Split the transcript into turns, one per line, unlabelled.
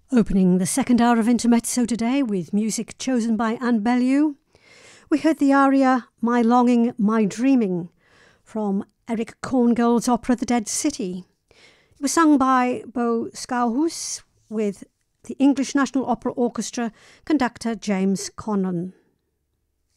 Opening the second hour of Intermezzo today with music chosen by Anne Bellew, we heard the aria My Longing, My Dreaming from Eric Korngold's opera The Dead City. It was sung by Bo Skouhuis with the English National Opera Orchestra conductor James Conlon.